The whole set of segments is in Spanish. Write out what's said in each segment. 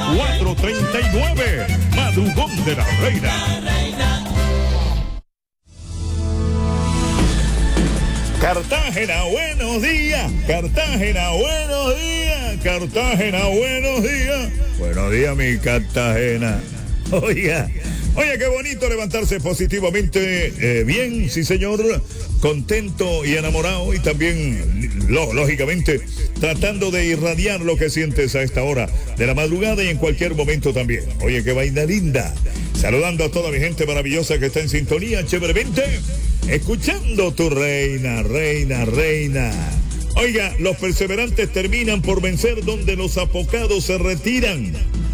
439. Madrugón de la Reina. Cartagena, buenos días. Cartagena, buenos días. Cartagena, buenos días. Buenos días, mi Cartagena. Oiga, qué bonito levantarse positivamente. Bien, sí, señor. Contento y enamorado. Y también, lógicamente, tratando de irradiar lo que sientes a esta hora de la madrugada y en cualquier momento también. Oye, qué vaina linda. Saludando a toda mi gente maravillosa que está en sintonía, chéveremente. Escuchando tu reina, reina, reina. Oiga, los perseverantes terminan por vencer donde los apocados se retiran.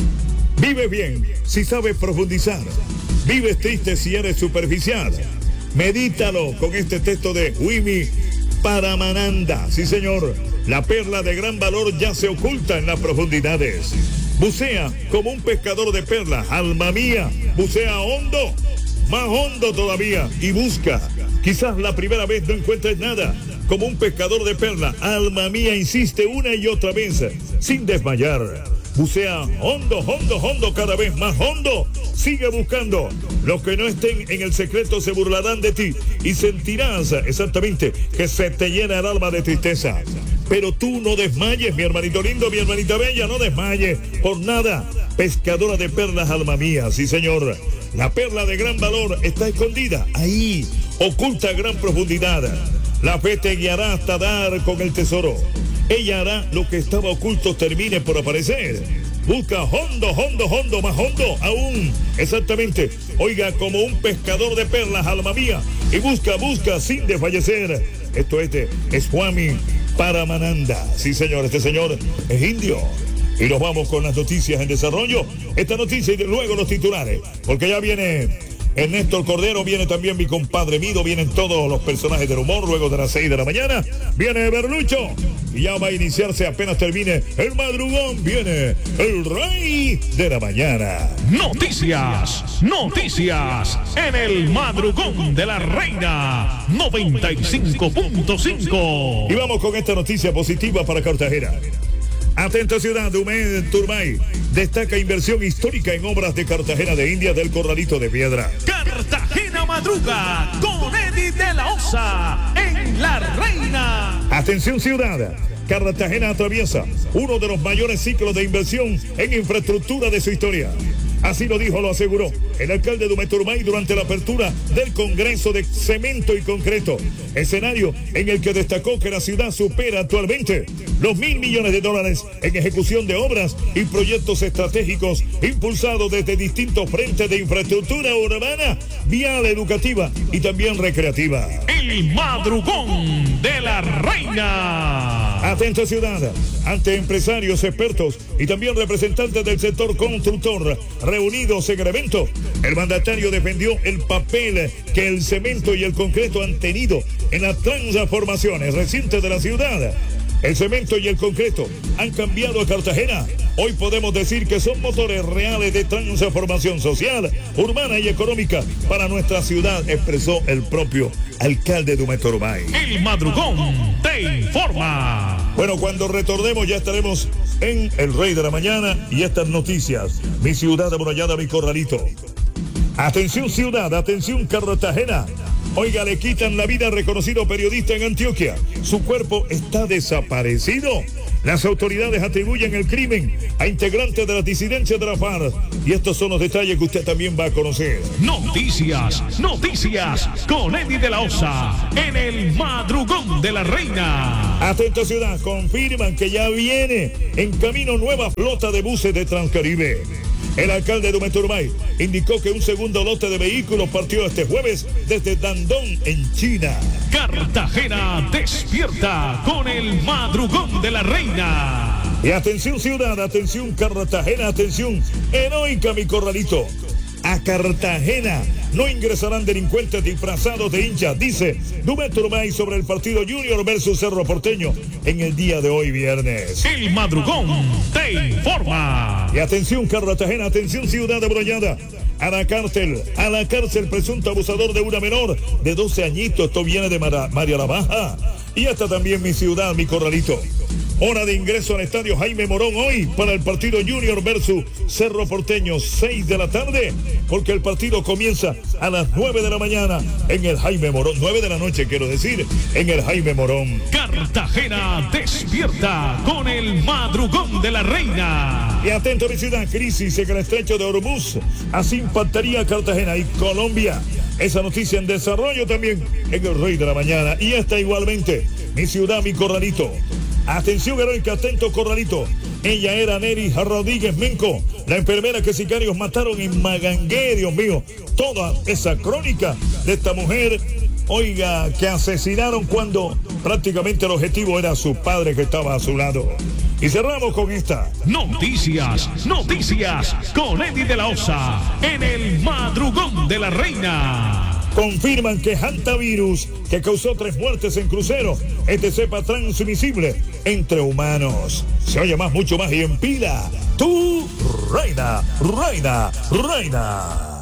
Vives bien si sabes profundizar. Vives triste si eres superficial. Medítalo con este texto de Wimi Paramananda. Sí, señor. La perla de gran valor ya se oculta en las profundidades. Bucea como un pescador de perlas, alma mía. Bucea hondo, más hondo todavía, y busca. Quizás la primera vez no encuentres nada. Como un pescador de perlas, alma mía, insiste una y otra vez, sin desmayar. Bucea hondo, hondo, hondo, cada vez más hondo. Sigue buscando. Los que no estén en el secreto se burlarán de ti y sentirás exactamente que se te llena el alma de tristeza. Pero tú no desmayes, mi hermanito lindo, mi hermanita bella, no desmayes por nada. Pescadora de perlas, alma mía, sí, señor. La perla de gran valor está escondida ahí, oculta a gran profundidad. La fe te guiará hasta dar con el tesoro. Ella hará lo que estaba oculto termine por aparecer. Busca hondo, hondo, hondo, más hondo aún. Exactamente. Oiga, como un pescador de perlas, alma mía. Y busca, busca sin desfallecer. Esto es de Swami Paramananda. Sí, señor, este señor es indio. Y nos vamos con las noticias en desarrollo. Esta noticia y luego los titulares. Porque ya viene Néstor Cordero, viene también mi compadre Mido, vienen todos los personajes del humor luego de las 6 de la mañana. Viene Berlucho y ya va a iniciarse apenas termine el madrugón. Viene el rey de la mañana. Noticias en el madrugón de la Reina 95.5. Y vamos con esta noticia positiva para Cartagena. Atenta ciudad, Dumet Turbay destaca inversión histórica en obras de Cartagena de Indias del Corralito de Piedra. Cartagena madruga con Eddie de la Osa en La Reina. Atención ciudad, Cartagena atraviesa uno de los mayores ciclos de inversión en infraestructura de su historia. Así lo dijo, lo aseguró el alcalde de Dumet Turbay durante la apertura del Congreso de Cemento y Concreto, escenario en el que destacó que la ciudad supera actualmente los $1.000 millones en ejecución de obras y proyectos estratégicos impulsados desde distintos frentes de infraestructura urbana, vial, educativa y también recreativa. El madrugón de la Reina. Atenta ciudad, ante empresarios, expertos y también representantes del sector constructor reunidos en el evento, el mandatario defendió el papel que el cemento y el concreto han tenido en las transformaciones recientes de la ciudad. El cemento y el concreto han cambiado a Cartagena. Hoy podemos decir que son motores reales de transformación social, urbana y económica para nuestra ciudad, expresó el propio alcalde de Dumet Turbay. El madrugón te informa. Bueno, cuando retornemos ya estaremos en El Rey de la Mañana y estas noticias. Mi ciudad amurallada, mi corralito. Atención ciudad, atención Cartagena. Oiga, le quitan la vida al reconocido periodista en Antioquia. Su cuerpo está desaparecido. Las autoridades atribuyen el crimen a integrantes de las disidencias de la FARC. Y estos son los detalles que usted también va a conocer. Noticias con Eddie de la Osa en el madrugón de la Reina. Atenta ciudad, confirman que ya viene en camino nueva flota de buses de Transcaribe. El alcalde de Dumet Turbay indicó que un segundo lote de vehículos partió este jueves desde Dandong, en China. Cartagena despierta con el madrugón de la Reina. Y atención ciudad, atención Cartagena, atención heroica mi corralito. A Cartagena no ingresarán delincuentes disfrazados de hinchas, dice Dumet Turbay sobre el partido Junior versus Cerro Porteño en el día de hoy viernes. El madrugón te informa. Y atención Cartagena, atención ciudad abrollada. A la cárcel presunto abusador de una menor de 12 añitos. Esto viene de María la Baja. Y hasta también mi ciudad, mi corralito. Hora de ingreso al estadio Jaime Morón hoy para el partido Junior versus Cerro Porteño, 6 de la tarde, porque el partido comienza a las 9 de la mañana en el Jaime Morón, 9 de la noche quiero decir, en el Jaime Morón. Cartagena despierta con el madrugón de la reina. Y atento, mi ciudad, crisis en el estrecho de Hormuz, así impactaría Cartagena y Colombia. Esa noticia en desarrollo también en el Rey de la Mañana. Y esta igualmente, mi ciudad, mi corralito. Atención heroica, atento corralito. Ella era Nery Rodríguez Menco, la enfermera que sicarios mataron en Magangué, Dios mío. Toda esa crónica de esta mujer, oiga, que asesinaron cuando prácticamente el objetivo era su padre que estaba a su lado. Y cerramos con esta. Noticias con Eddie de la Osa en el madrugón de la reina. Confirman que hantavirus, que causó 3 muertes en crucero, es de cepa transmisible entre humanos. Se oye mucho más y en pila. Tu reina.